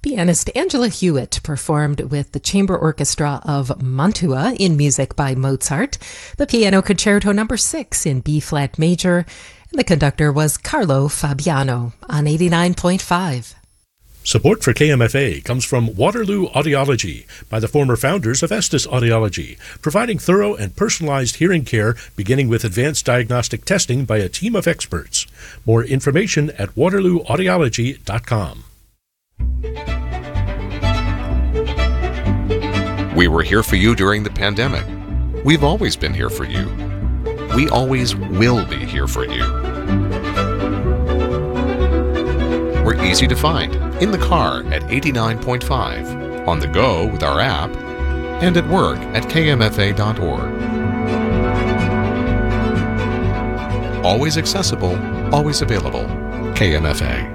Pianist Angela Hewitt performed with the Chamber Orchestra of Mantua in music by Mozart, the Piano Concerto No. 6 in B-flat major, and the conductor was Carlo Fabiano on 89.5. Support for KMFA comes from Waterloo Audiology by the former founders of Estes Audiology, providing thorough and personalized hearing care beginning with advanced diagnostic testing by a team of experts. More information at waterlooaudiology.com. We were here for you during the pandemic. We've always been here for you. We always will be here for you. We're easy to find in the car at 89.5, on the go with our app, and at work at kmfa.org. Always accessible, always available. KMFA.